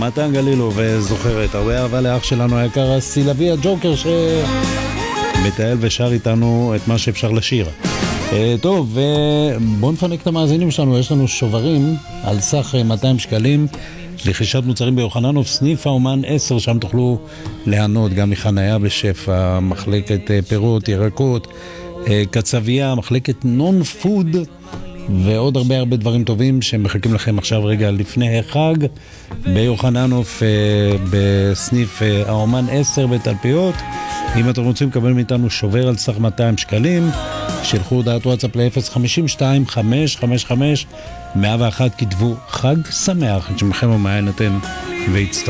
מתן גלילו, וזוכרת הרבה אהבה לאח שלנו היקר סילבי הג'וקר שמטייל ושר איתנו את מה שאפשר לשיר. טוב, בואו נפנק את המאזינים שלנו. יש לנו שוברים על סך 200 שקלים לרכישת מוצרים ביוחננוף, סניף האומן 10, שם תוכלו ליהנות גם מחניה בשפע, מחלקת פירות, ירקות, קצביה, מחלקת נון פוד ועוד הרבה דברים טובים שמחכים לכם עכשיו רגע לפני החג ביוחננוף בסניף האומן 10 בתלפיות. אם אתם רוצים לקבל מאיתנו שובר על סך 200 שקלים, שלחו הודעת וואטסאפ ל-052-555-101, כתבו חג שמח, את שמכם ומעיינתם והצטרפו.